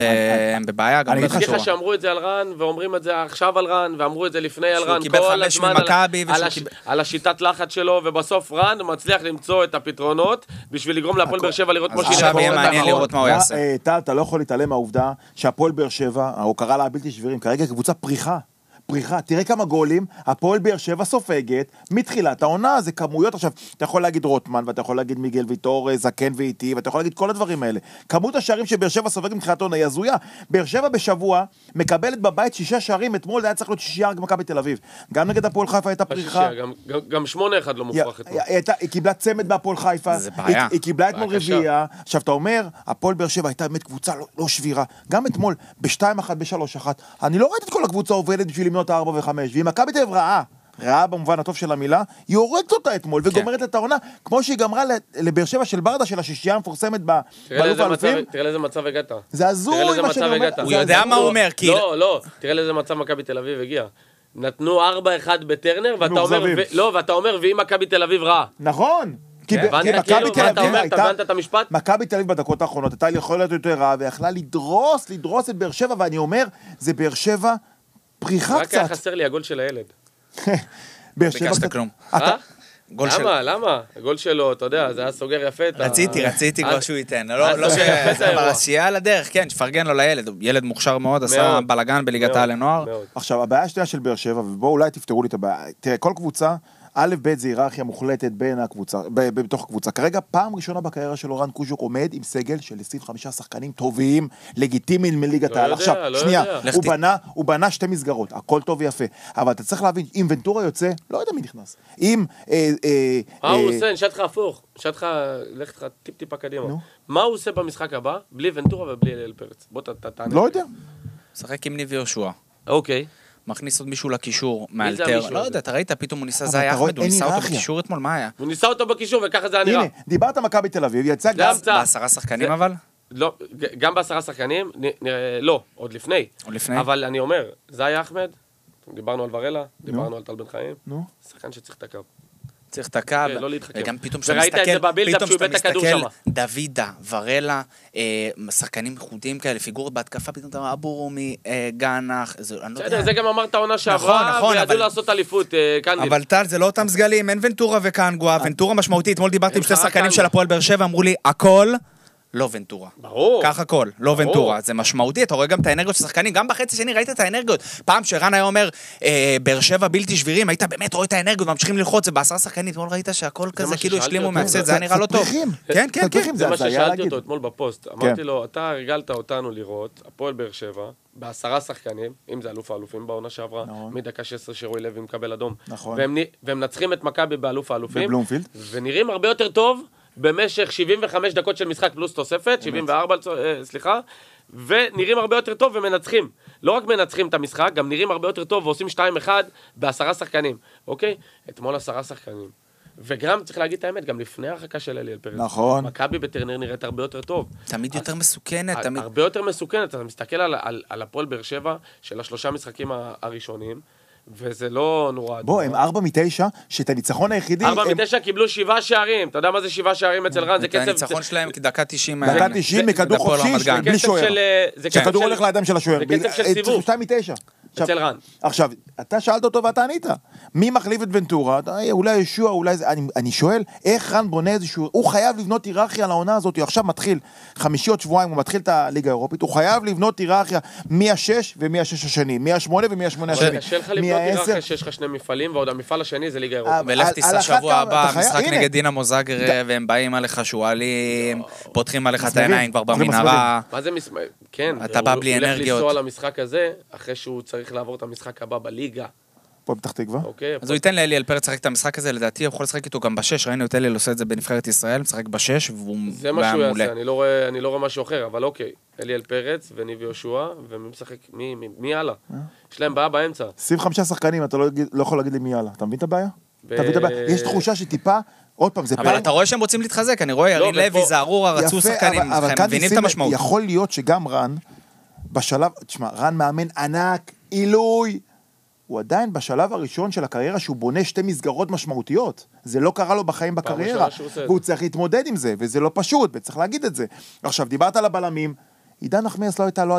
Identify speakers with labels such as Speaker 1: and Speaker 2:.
Speaker 1: הם בבעיה.
Speaker 2: אני אגיד לך שאמרו את זה על רן, ואומרים את זה עכשיו על רן, ואמרו את זה לפני על רן,
Speaker 1: כל הזמן
Speaker 2: על השיטת לחץ שלו, ובסוף רן מצליח למצוא את הפתרונות, בשביל לגרום להפועל באר שבע לראות כמו שהיא
Speaker 1: עכשיו יהיה מעניין לראות מה הוא יעשה.
Speaker 3: טל, אתה לא יכול להתעלם מהעובדה שהפועל באר שבע, ההוקרה לה הבלתי שבירים, כרגע קבוצה פריחה. תראה כמה גולים, הפועל באר שבע סופגת, מתחילת העונה, זה כמויות, עכשיו, אתה יכול להגיד רוטמן, ואתה יכול להגיד מיגל ויטור, זקן ואיטי, ואתה יכול להגיד כל הדברים האלה. כמות השערים שבאר שבע סופגת מתחילת העונה היא הזויה, באר שבע בשבוע מקבלת בבית 6 שערים, אתמול היה צריך להיות 6 רק מכבי תל אביב. גם נגד הפועל חיפה הייתה פריחה.
Speaker 2: גם 8-1 לא מופרך אתמול.
Speaker 3: היא קיבלה צמד בהפועל חיפה, היא קיבלה אתמול רביעייה. עכשיו אתה אומר, הפועל באר שבע הייתה באמת קבוצה לא שבירה. גם אתמול ב-2-1 ב-3-1. אני לא ראיתי את כל הקבוצה עובדת בשביל למנות 4 ו-5, ואם מכבי תל אביב רעה במובן הטוב של המילה, היא הורגת אותה אתמול וגומרת את העונה, כמו שהיא גמרה לבאר שבע של ברדה של השישייה המפורסמת באלוף האלופים.
Speaker 2: תראה לאיזה מצב הגעת.
Speaker 3: זה הזוי מה שאני אומר.
Speaker 1: הוא יודע מה הוא אומר.
Speaker 2: לא, תראה לאיזה מצב מכבי תל אביב הגיע. נתנו 4-1 בטרנר, ואתה אומר, ואם מכבי תל אביב רעה.
Speaker 3: נכון. מכבי תל אביב בדקות האחרונות הייתה יכולת יותר רעה, ויכלה לדרוס את באר שבע, ואני אומר, זה באר שבע פריחה קצת.
Speaker 2: רק היה חסר לי הגול של הילד.
Speaker 1: ביקשת כלום.
Speaker 2: למה? הגול שלו, אתה יודע, זה היה סוגר יפה.
Speaker 1: רציתי כבר שהוא ייתן. לא שבראשייה על הדרך, כן, שפרגן לו לילד. הוא ילד מוכשר מאוד, עשה בלגן בליגת העל לנוער.
Speaker 3: עכשיו, הבעיה השנייה של באר שבע, ובואו אולי תפתרו לי את הבעיה. תראה, כל קבוצה, א' ב' זה היררכיה מוחלטת בין הקבוצה, בתוך הקבוצה. כרגע פעם ראשונה בקריירה של רן קוז'וק עומד עם סגל של 25 שחקנים טובים, לגיטימיים מליגת העל. עכשיו, שנייה, הוא בנה 2 מסגרות, הכל טוב ויפה. אבל אתה צריך להבין, אם ונטורה יוצא, לא יודע מי נכנס. אם...
Speaker 2: הוא עושה, נשאר לך הפוך, נשאר לך, לך לך טיפ-טיפה קדימה. מה הוא עושה במשחק הבא? בלי ונטורה ובלי אליאל פרץ. בוא תענה.
Speaker 3: לא יודע.
Speaker 1: שחק עם ניב יהושע.
Speaker 2: אוקיי.
Speaker 1: מכניס עוד מישהו לקישור, מאלתר, לא יודע, אתה ראית, פתאום הוא ניסה זי אחמד, הוא ניסה אותו בקישור אתמול, מה היה?
Speaker 2: הוא ניסה אותו בקישור וככה זה היה נראה.
Speaker 3: הנה, דיברת מכבי תל אביב, יצא גז...
Speaker 1: ב10 שחקנים אבל?
Speaker 2: לא, גם ב10 שחקנים, לא, עוד לפני. אבל אני אומר, זי אחמד, דיברנו על ורלה, דיברנו על טל בן חיים, שחקן שצריך את הקו.
Speaker 1: צריך את הקו, וגם פתאום שאתה מסתכל, דוידה, ורלה, שחקנים ייחודיים כאלה, פיגורות בהתקפה, פתאום אתה אומר, אבורומי, גנח,
Speaker 2: זה גם אמרת העונה שעברה, וידעו לעשות אליפות, קנדיל.
Speaker 1: אבל טל, זה לא אותם סגלים, אין ונטורה וקנגואה, ונטורה משמעותי, אתמול דיברתי עם 2 שחקנים של הפועל באר שבע, אמרו לי, הכל לא ונטורה.
Speaker 2: ברור.
Speaker 1: כך הכל, לא ונטורה. זה משמעותי, אתה רואה גם את האנרגיות של שחקנים, גם בחצי שני ראית את האנרגיות. פעם שרן היה אומר, באר שבע בלתי שבירים, היית באמת רואה את האנרגיות, ממשיכים ללחוץ, זה ב10 שחקנים, אתמול ראית שהכל כזה כאילו השלימו מהפסד, זה היה נראה לא טוב.
Speaker 3: כן, כן, כן.
Speaker 2: זה מה ששאלתי אותו אתמול בפוסט. אמרתי לו, אתה הרגלת אותנו לראות, הפועל באר שבע, ב10 שחקנים, אם זה אלוף האלופים בעונה שעברה, מדקה 16 שרוי לוי מקבל אדום. והם נצחים את מכבי באלוף האלופים, ונראים הרבה יותר טוב במשך 75 דקות של משחק פלוס תוספת, 74, סליחה, ונראים הרבה יותר טוב ומנצחים. לא רק מנצחים את המשחק, גם נראים הרבה יותר טוב ועושים 2-1 ב10 שחקנים. אוקיי? אתמול 10 שחקנים. וגם צריך להגיד את האמת, גם לפני ההרחקה של אליאל פרץ.
Speaker 3: נכון.
Speaker 2: מכבי בטרנר נראית הרבה יותר טוב.
Speaker 1: תמיד יותר מסוכנת.
Speaker 2: הרבה יותר מסוכנת. אתה מסתכל על הפועל באר שבע של 3 משחקים הראשונים, וזה לא נורא.
Speaker 3: בוא, הם 4-9, שאת הניצחון היחידי...
Speaker 2: 4-9 קיבלו 7 שערים. אתה יודע מה זה 7 שערים אצל רן? זה קצב...
Speaker 1: הניצחון שלהם דקה 90.
Speaker 3: דקה 90 מכדור חופשי, בלי שוער. שכדור הולך לידיים של השוער.
Speaker 2: זה קצב של סיבוב.
Speaker 3: 2-9.
Speaker 2: אצל רן.
Speaker 3: עכשיו, אתה שאלת אותו ואתה ענית. מי מחליף את ונטורה? אולי ישוע, אולי זה... אני שואל, איך רן בונה איזשהו... הוא חייב לבנות היררכיה על העונה הזאת. הוא עכשיו מתחיל, 5 עוד שבועיים, הוא מתחיל את הליגה האירופית. הוא חייב לבנות היררכיה מ-6 ומ-6 השני. מ-8 ומ-8 השני.
Speaker 2: קשה לך לבנות היררכיה שיש לך 2 מפעלים, ועוד המפעל השני זה ליגה אירופית.
Speaker 1: ולך תיסע שבוע הבא, משחק נגד דינמו זאגרב, והם באים עליך שועלים, פותחים עליך את העיניים כבר במנהרה.
Speaker 2: מה זה כן,
Speaker 1: אתה בא בלי אנרגיות.
Speaker 2: הוא הולך לנסוע למשחק הזה, אחרי שהוא צריך לעבור את המשחק הבא בליגה.
Speaker 3: פה בפתח תקווה.
Speaker 1: אז הוא ייתן לאליאל פרץ לשחק את המשחק הזה, לדעתי הוא יכול לשחק איתו גם ב6, ראינו את אליאל עושה את זה בנבחרת ישראל, משחק ב6, והוא
Speaker 2: זה מה שהוא יעשה, אני לא רואה משהו אחר, אבל אוקיי, אליאל פרץ וניב יהושע, ומי משחק, מי הלאה? יש להם בעיה באמצע.
Speaker 3: 25 שחקנים, אתה לא יכול להגיד לי מי הלאה. אתה מבין את הבעיה? יש תחושה שטיפה, עוד פעם, זה
Speaker 1: אבל אתה רואה שהם רוצים להתחזק, אני רואה ירין לוי, זערורה, רצו שחקנים, מבינים את המשמעות.
Speaker 3: יכול להיות שגם רן, בשלב, תשמע, רן מאמן ענק, עילוי, הוא עדיין בשלב הראשון של הקריירה שהוא בונה 2 מסגרות משמעותיות. זה לא קרה לו בחיים בקריירה, והוא צריך להתמודד עם זה, וזה לא פשוט, וצריך להגיד את זה. עכשיו, דיברת על הבלמים, עידן נחמיאס לא הייתה לו